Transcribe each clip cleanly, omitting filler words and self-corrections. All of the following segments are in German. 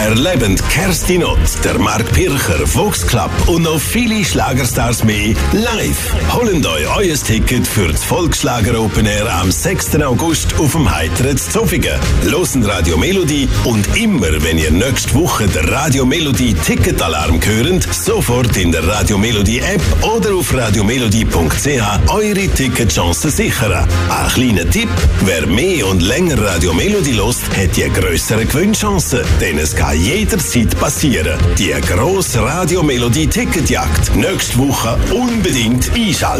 Erlebend Kerstin Ott, der Mark Pircher, Vox Club und noch viele Schlagerstars mehr live. Holt euch euer Ticket für das Volksschlager Open Air am 6. August auf dem Heiteren Zofingen. Losen Radio Melodie und immer, wenn ihr nächste Woche den Radio Melodie Ticketalarm hört, sofort in der Radio Melodie App oder auf radiomelodie.ch eure Ticketchancen sichern. Ein kleiner Tipp: wer mehr und länger Radio Melodie lost, hat die grössere Gewinnchancen, denn es kann jederzeit passieren. Die grosse Radio Melodie Ticketjagd nächste Woche unbedingt einschalten.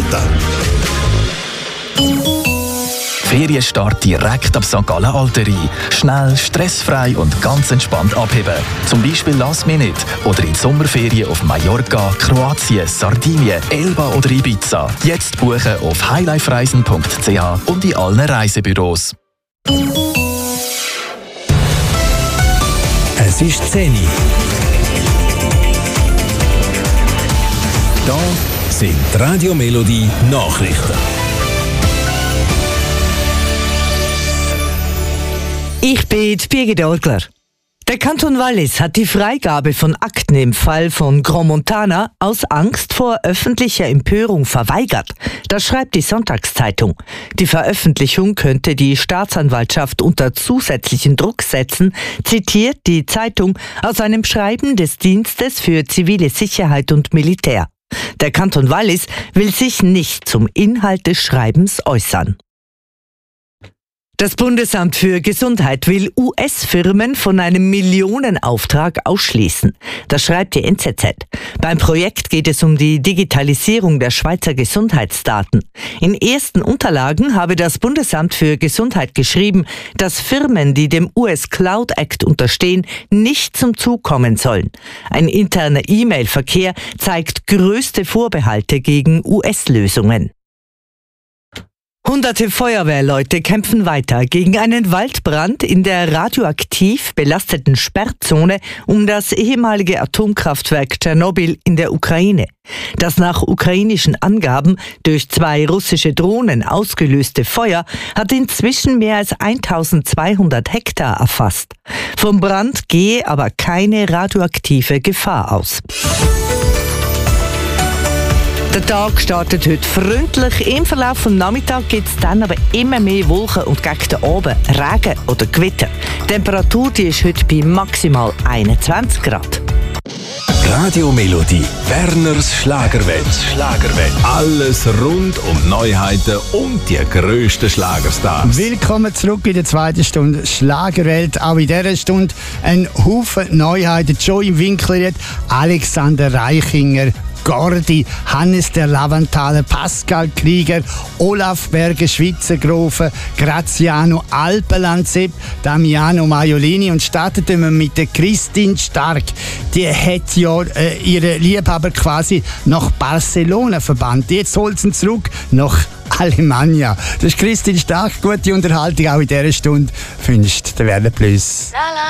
Ferienstart direkt ab St. Gallen Alterie. Schnell, stressfrei und ganz entspannt abheben. Zum Beispiel Last Minute oder in die Sommerferien auf Mallorca, Kroatien, Sardinien, Elba oder Ibiza. Jetzt buchen auf highlifereisen.ch und in allen Reisebüros. Es ist 10 Uhr. Da sind die Radio Melodie Nachrichten. Ich bin Birgit Orgler. Der Kanton Wallis hat die Freigabe von Akten im Fall von Grand Montana aus Angst vor öffentlicher Empörung verweigert. Das schreibt die Sonntagszeitung. Die Veröffentlichung könnte die Staatsanwaltschaft unter zusätzlichen Druck setzen, zitiert die Zeitung aus einem Schreiben des Dienstes für zivile Sicherheit und Militär. Der Kanton Wallis will sich nicht zum Inhalt des Schreibens äußern. Das Bundesamt für Gesundheit will US-Firmen von einem Millionenauftrag ausschließen. Das schreibt die NZZ. Beim Projekt geht es um die Digitalisierung der Schweizer Gesundheitsdaten. In ersten Unterlagen habe das Bundesamt für Gesundheit geschrieben, dass Firmen, die dem US Cloud Act unterstehen, nicht zum Zug kommen sollen. Ein interner E-Mail-Verkehr zeigt größte Vorbehalte gegen US-Lösungen. Hunderte Feuerwehrleute kämpfen weiter gegen einen Waldbrand in der radioaktiv belasteten Sperrzone um das ehemalige Atomkraftwerk Tschernobyl in der Ukraine. Das nach ukrainischen Angaben durch 2 russische Drohnen ausgelöste Feuer hat inzwischen mehr als 1200 Hektar erfasst. Vom Brand gehe aber keine radioaktive Gefahr aus. Der Tag startet heute freundlich. Im Verlauf des Nachmittags gibt es dann aber immer mehr Wolken und gegen den Abend Regen oder Gewitter. Die Temperatur die ist heute bei maximal 21 Grad. Radio Melodie, Werners Schlagerwelt. Alles rund um Neuheiten und die grössten Schlagerstars. Willkommen zurück in der zweiten Stunde Schlagerwelt. Auch in dieser Stunde ein Haufen Neuheiten. Joey Winkler, Alexander Reichinger, Gordi, Hannes der Lavanthaler, Pascal Krieger, Olaf Berger, Schweizer Grofen, Graziano Alpelanzep, Damiano Maiolini. Und starten wir mit der Christine Stark. Die hat ja ihre Liebhaber quasi nach Barcelona verbannt. Jetzt holt sie ihn zurück nach Alemannia. Das ist Christine Stark. Gute Unterhaltung auch in dieser Stunde. Findest du, der Werner Plus.